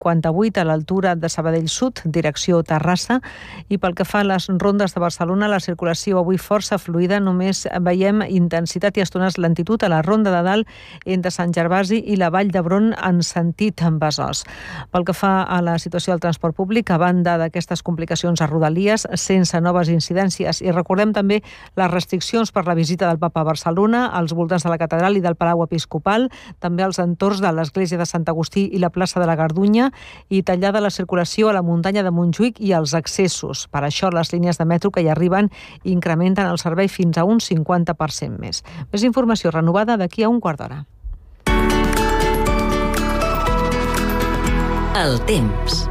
58 a l'altura de Sabadell Sud, direcció Terrassa, i pel que fa a les rondes de Barcelona, la circulació avui força fluida, només veiem intensitat i estones lentitud a la Ronda de Dalt entre Sant Gervasi i la Vall d'Hebron en sentit Besòs. Pel que fa a la situació del transport públic, a banda d'aquestes complicacions a Rodalies, sense noves incidències. I recordem també les restriccions per la visita del Papa a Barcelona, als voltants de la catedral i del Palau Episcopal, també als entorns de l'església de Sant Agustí i la plaça de la Gardunya, i tallada la circulació a la muntanya de Montjuïc i als accessos. Per això, les línies de metro que hi arriben incrementen el servei fins a un 50% més. Més informació renovada d'aquí a un quart d'hora. El temps.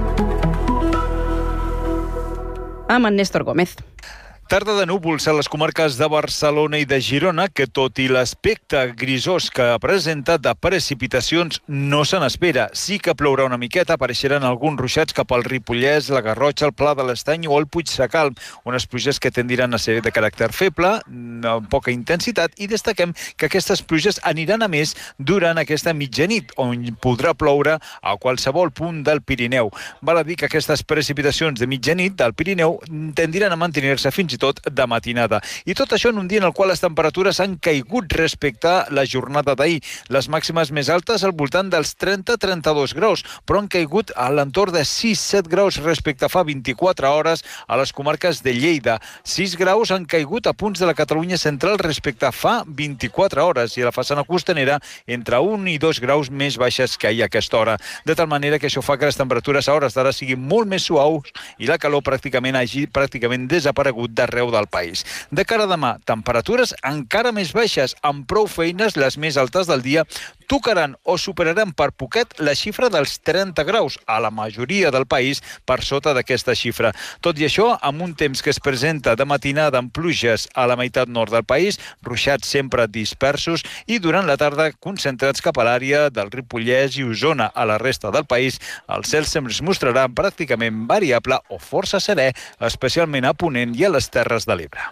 Amb en Néstor Gómez. Tarda de núvols a les comarques de Barcelona i de Girona, que tot i l'aspecte grisós que presenta, de precipitacions no se n'espera. Sí que plourà una miqueta, apareixeran alguns ruixats cap al Ripollès, la Garrotxa, el Pla de l'Estany o el Puigsecal, unes pluges que tendiran a ser de caràcter feble, amb poca intensitat, i destaquem que aquestes pluges aniran a més durant aquesta mitjanit, on podrà ploure a qualsevol punt del Pirineu. Val a dir que aquestes precipitacions de mitjanit del Pirineu tendiran a mantenir-se fins i tot de matinada. I tot això en un dia en el qual les temperatures han caigut respecte a la jornada d'ahir. Les màximes més altes al voltant dels 30-32 graus, però han caigut a l'entorn de 6-7 graus respecte a fa 24 hores a les comarques de Lleida. 6 graus han caigut a punts de la Catalunya central respecte a fa 24 hores i a la façana costanera entre 1 i 2 graus més baixes que ahir a aquesta hora. De tal manera que això fa que les temperatures a hores d'ara siguin molt més suaus i la calor pràcticament hagi desaparegut d'arreu del país. De cara a demà, temperatures encara més baixes, amb prou feines les més altes del dia, tocaran o superaran per poquet la xifra dels 30 graus, a la majoria del país per sota d'aquesta xifra. Tot i això, amb un temps que es presenta de matinada amb pluges a la meitat nord del país, ruixats sempre dispersos i durant la tarda concentrats cap a l'àrea del Ripollès i Osona. A la resta del país, el cel sempre es mostrarà pràcticament variable o força serè, especialment a Ponent i a les Terres de l'Ebre.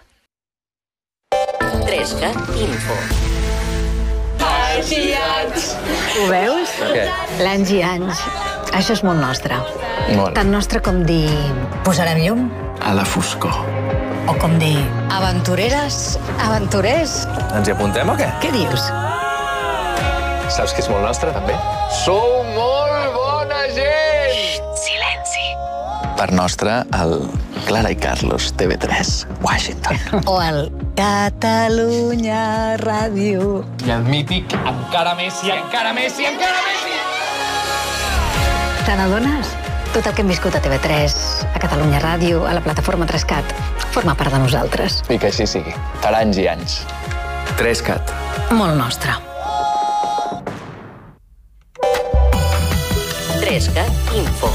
3CAT Info. Anys i anys. Ho veus? Què? L'anys i anys. Això és molt nostre. Molt. Tan nostre com dir posarem llum. A la foscor. O com dir aventureres, aventurers. Ens hi apuntem o què? Què dius? Saps que és molt nostre, també? Sou molt bona gent! Silenci. Per nostre, el Clara i Carlos, TV3, Washington. O el Catalunya Ràdio. I el mític encara més i encara més i encara més i... Te n'adones? Tot el que hem viscut a TV3, a Catalunya Ràdio, a la plataforma 3CAT, forma part de nosaltres. I que així sigui. Per anys i anys. 3CAT. Molt nostre. 3CAT Info.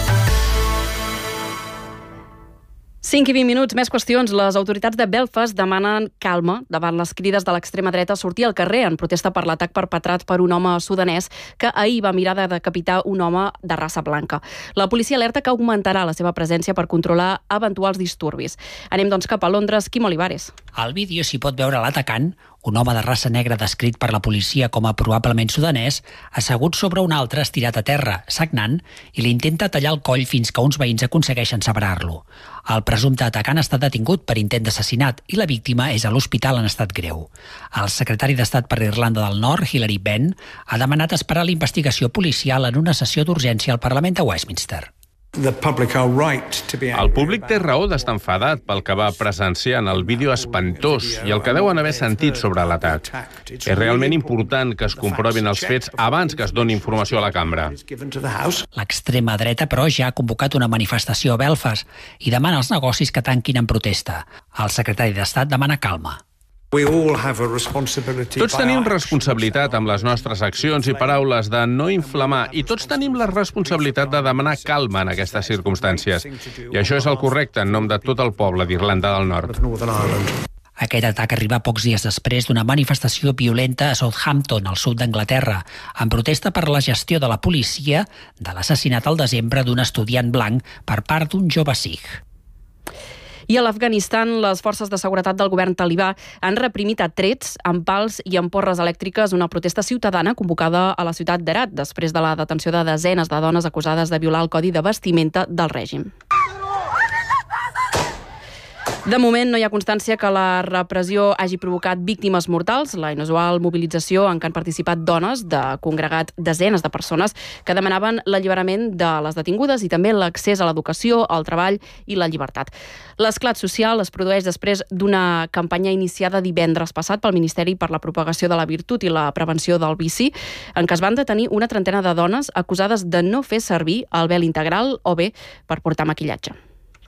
5 i 20 minuts, més qüestions. Les autoritats de Belfast demanen calma davant les crides de l'extrema dreta a sortir al carrer en protesta per l'atac perpetrat per un home sudanès que ahir va mirar de decapitar un home de raça blanca. La policia alerta que augmentarà la seva presència per controlar eventuals disturbis. Anem doncs cap a Londres. Quim Olivares. Al vídeo s'hi pot veure l'atacant, un home de raça negra descrit per la policia com a probablement sudanès, assegut sobre un altre estirat a terra, sagnant, i li intenta tallar el coll fins que uns veïns aconsegueixen separar-lo. El presumpte atacant està detingut per intent d'assassinat i la víctima és a l'hospital en estat greu. El secretari d'Estat per Irlanda del Nord, Hilary Benn, ha demanat esperar la investigació policial en una sessió d'urgència al Parlament de Westminster. El públic té raó d'estar enfadat pel que va presenciar en el vídeo espantós i el que deuen haver sentit sobre l'atac. És realment important que es comprovin els fets abans que es doni informació a la cambra. L'extrema dreta, però, ja ha convocat una manifestació a Belfast i demana als negocis que tanquin en protesta. El secretari d'Estat demana calma. Tots tenim responsabilitat amb les nostres accions i paraules de no inflamar i tots tenim la responsabilitat de demanar calma en aquestes circumstàncies. I això és el correcte en nom de tot el poble d'Irlanda del Nord. Aquest atac arriba pocs dies després d'una manifestació violenta a Southampton, al sud d'Anglaterra, en protesta per la gestió de la policia de l'assassinat al desembre d'un estudiant blanc per part d'un jove sikh. I a l'Afganistan, les forces de seguretat del govern talibà han reprimit a trets, amb pals i amb porres elèctriques una protesta ciutadana convocada a la ciutat d'Herat després de la detenció de desenes de dones acusades de violar el codi de vestimenta del règim. De moment no hi ha constància que la repressió hagi provocat víctimes mortals. La inusual mobilització en què han participat dones de congregat desenes de persones que demanaven l'alliberament de les detingudes i també l'accés a l'educació, al treball i la llibertat. L'esclat social es produeix després d'una campanya iniciada divendres passat pel Ministeri per la Propagació de la Virtut i la Prevenció del Vici, en què es van detenir una trentena de dones acusades de no fer servir el vel integral o bé per portar maquillatge.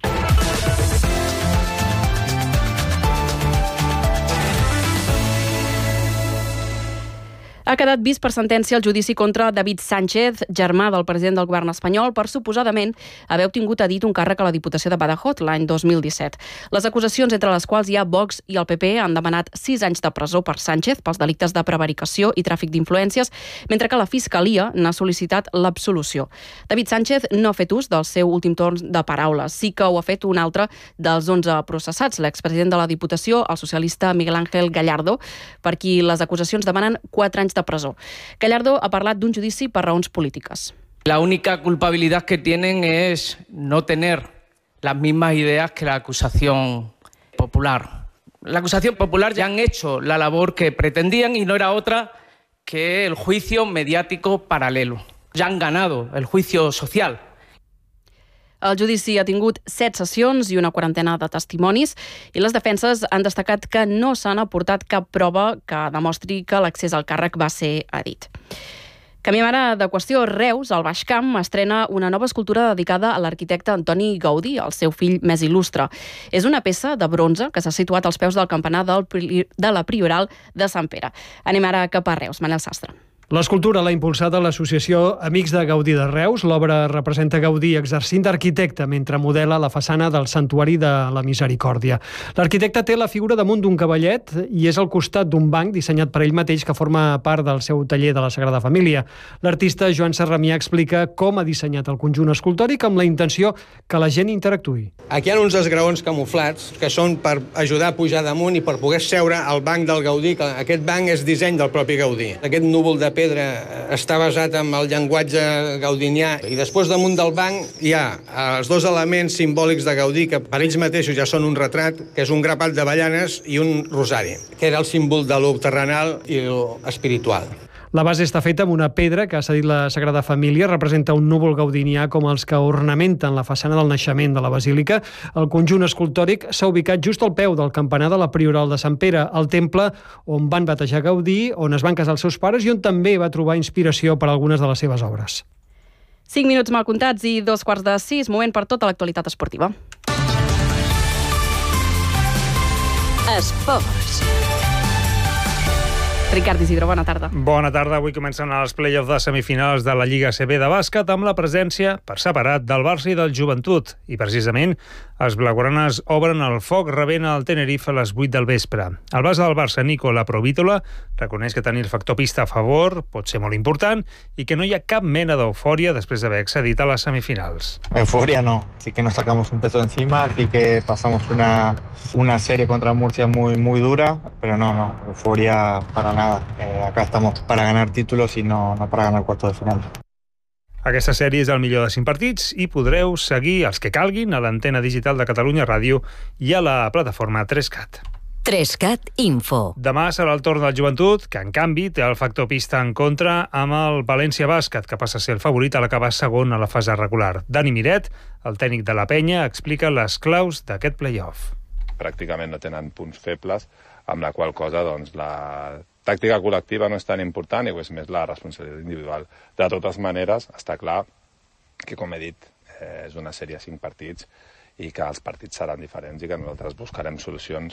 Ha quedat vist per sentència el judici contra David Sánchez, germà del president del govern espanyol, per suposadament haver obtingut a dit un càrrec a la Diputació de Badajoz l'any 2017. Les acusacions, entre les quals hi ha Vox i el PP, han demanat 6 anys de presó per Sánchez pels delictes de prevaricació i tràfic d'influències, mentre que la Fiscalia n'ha sol·licitat l'absolució. David Sánchez no ha fet ús del seu últim torn de paraules. Sí que ho ha fet un altre dels 11 processats, l'expresident de la Diputació, el socialista Miguel Ángel Gallardo, per qui les acusacions demanen 4 anys de presó. Gallardo ha parlat d'un judici per raons polítiques. La única culpabilidad que tienen es no tener las mismas ideas que la acusación popular. La acusación popular ya han hecho la labor que pretendían y no era otra que el juicio mediático paralelo. Ya han ganado el juicio social. El judici ha tingut 7 sessions i una quarantena de testimonis i les defenses han destacat que no s'han aportat cap prova que demostri que l'accés al càrrec va ser a dit. Canviem ara de qüestió. Reus, al Baix Camp, estrena una nova escultura dedicada a l'arquitecte Antoni Gaudí, el seu fill més il·lustre. És una peça de bronze que s'ha situat als peus del campanar de la Prioral de Sant Pere. Anem ara cap a Reus. Manel Sastre. L'escultura l'ha impulsada l'associació Amics de Gaudí de Reus. L'obra representa Gaudí exercint d'arquitecte mentre modela la façana del Santuari de la Misericòrdia. L'arquitecte té la figura damunt d'un cavallet i és al costat d'un banc dissenyat per ell mateix que forma part del seu taller de la Sagrada Família. L'artista Joan Serramià explica com ha dissenyat el conjunt escultòric amb la intenció que la gent interactuï. Aquí hi ha uns esgraons camuflats que són per ajudar a pujar damunt i per poder seure al banc del Gaudí, que aquest banc és disseny del propi Gaudí. Aquest núvol de pedra està basat en el llenguatge gaudinià i després damunt del banc hi ha els 2 elements simbòlics de Gaudí que per ells mateixos ja són un retrat, que és un grapat d'avellanes i un rosari, que era el símbol de lo terrenal i lo espiritual. La base està feta amb una pedra que ha cedit la Sagrada Família, representa un núvol gaudinià com els que ornamenten la façana del naixement de la basílica. El conjunt escultòric s'ha ubicat just al peu del campanar de la Prioral de Sant Pere, el temple on van batejar Gaudí, on es van casar els seus pares i on també va trobar inspiració per a algunes de les seves obres. 5 minuts mal comptats i 5:45, moment per tota l'actualitat esportiva. Esports. Ricard Isidro, bona tarda. Bona tarda. Avui comencen els play-offs de semifinals de la Lliga CB de bàsquet amb la presència, per separat, del Barça i del Joventut. I precisament els blaugranes obren el foc rebent el Tenerife a les 8 del vespre. El base del Barça, Nicola Provítola, reconeix que tenir el factor pista a favor pot ser molt important i que no hi ha cap mena d'eufòria després d'haver accedit a les semifinals. Euforia no, sí que nos sacamos un peso encima, sí que pasamos una serie contra Murcia muy dura, pero no, euforia para nada. Acá estamos para ganar títulos y no para ganar cuartos de final. Aquesta sèrie és el millor de 5 partits i podreu seguir els que calguin a l'antena digital de Catalunya Ràdio i a la plataforma 3CAT. 3CAT Info. Demà serà el torn del Joventut, que en canvi té el factor pista en contra amb el València Bàsquet, que passa a ser el favorit a l'acabar segon a la fase regular. Dani Miret, el tècnic de la Penya, explica les claus d'aquest play-off. Pràcticament no tenen punts febles, amb la qual cosa doncs, la tàctica col·lectiva no és tan important i és més la responsabilitat individual. De totes maneres, està clar que, com he dit, és una sèrie de 5 partits i que els partits seran diferents i que nosaltres buscarem solucions.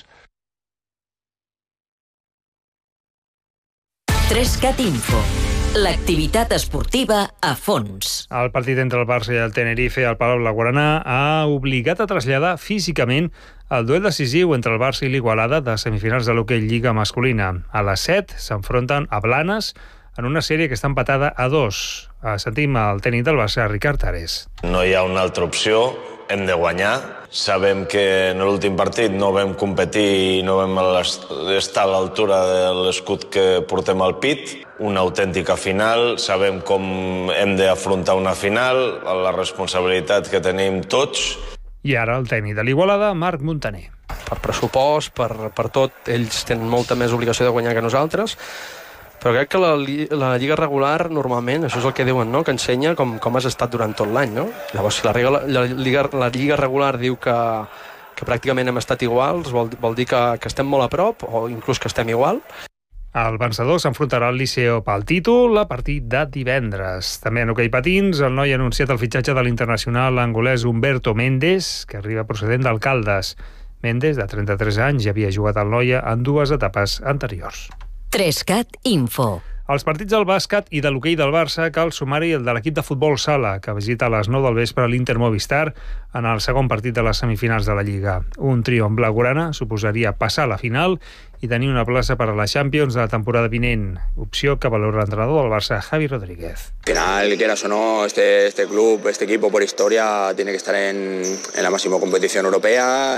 3CAT Info. L'activitat esportiva a fons. El partit entre el Barça i el Tenerife al Palau Blaugrana ha obligat a traslladar físicament el duel decisiu entre el Barça i l'Igualada de semifinals de l'Hockey Lliga masculina. A les 7 s'enfronten a Blanes en una sèrie que està empatada a 2. Sentim el tècnic del Barça, Ricard Ares. No hi ha una altra opció hem de guanyar. Sabem que en l'últim partit no vam competir i no vam estar a l'altura de l'escut que portem al pit. Una autèntica final, sabem com hem d'afrontar una final, la responsabilitat que tenim tots. I ara el tècnic de l'Igualada, Marc Muntaner. Per pressupost, per tot, ells tenen molta més obligació de guanyar que nosaltres, però crec que la lliga regular normalment, això és el que diuen, no? Que ensenya com has estat durant tot l'any, no? Llavors, si la lliga regular diu que pràcticament hem estat iguals, vol dir que estem molt a prop o inclús que estem igual. El vencedor s'enfrontarà al Liceo pel títol a partir de divendres. També en hoquei patins, el noi ha anunciat el fitxatge de l'internacional angolès Humberto Méndez, que arriba procedent d'Alcaldes. Méndez, de 33 anys, ja havia jugat al Noia en 2 etapes anteriors. 3CAT Info. Els partits del bàsquet i de l'hoquei del Barça cal sumar-hi el de l'equip de futbol sala, que visita a les 9 del vespre l'Inter Movistar en el segon partit de les semifinals de la Lliga. Un triomf blaugrana suposaria passar a la final i tenir una plaça per a la Champions de la temporada vinent, opció que valora l'entrenador del Barça, Javi Rodríguez. Al final, quieras o no, este club, este equipo por historia tiene que estar en la máxima competición europea.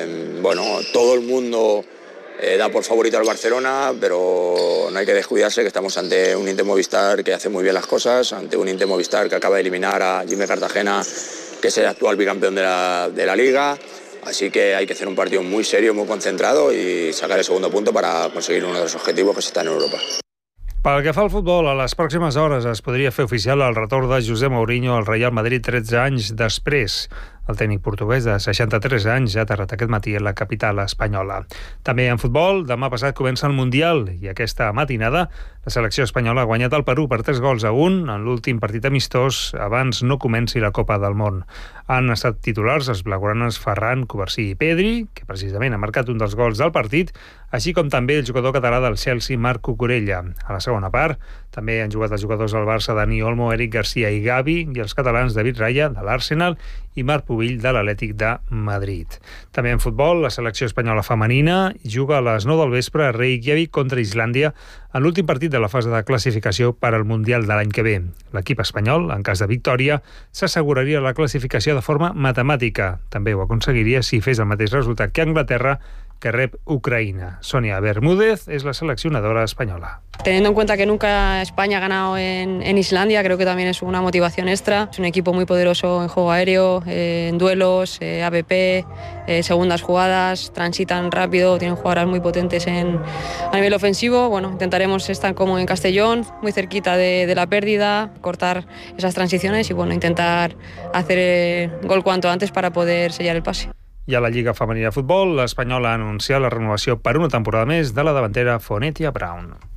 Todo el mundo da por favorito al Barcelona, pero no hay que descuidarse que estamos ante un Inter Movistar que hace muy bien las cosas, ante un Inter Movistar que acaba de eliminar a Jimmy Cartagena, que es el actual bicampeón de la Liga. Así que hay que hacer un partido muy serio, muy concentrado y sacar el segundo punto para conseguir uno de los objetivos que es estar en Europa. Pel que fa al futbol, a les pròximes hores es podria fer oficial el retorn de José Mourinho al Real Madrid 13 anys després. El tècnic portuguès de 63 anys ja ha aterrat aquest matí a la capital espanyola. També en futbol, demà passat comença el Mundial i aquesta matinada la selecció espanyola ha guanyat el Perú per 3-1 en l'últim partit amistós abans no comenci la Copa del Món. Han estat titulars els blaugranes Ferran, Covarsí i Pedri, que precisament ha marcat un dels gols del partit, així com també el jugador català del Chelsea, Marc Cucurella. A la segona part també han jugat els jugadors del Barça, Dani Olmo, Eric Garcia i Gavi, i els catalans David Raya, de l'Arsenal, i Marc Pubill, de l'Atlètic de Madrid. També en futbol, la selecció espanyola femenina juga a les 9 del vespre a Reykjavik contra Islàndia en l'últim partit de la fase de classificació per al Mundial de l'any que ve. L'equip espanyol, en cas de victòria, s'asseguraria la classificació de forma matemàtica. També ho aconseguiria si fes el mateix resultat que Anglaterra, que rep Ucraïna. Sonia Bermúdez es la seleccionadora española. Teniendo en cuenta que nunca España ha ganado en Islandia, creo que también es una motivación extra. Es un equipo muy poderoso en juego aéreo, en duelos, AVP, segundas jugadas, transitan rápido, tienen jugadoras muy potentes a nivel ofensivo. Bueno, intentaremos estar como en Castellón, muy cerquita de la pérdida, cortar esas transiciones y bueno, intentar hacer gol cuanto antes para poder sellar el pase. I a la Lliga Femenina de Futbol, l'Espanyol ha anunciat la renovació per una temporada més de la davantera Fonetia Brown.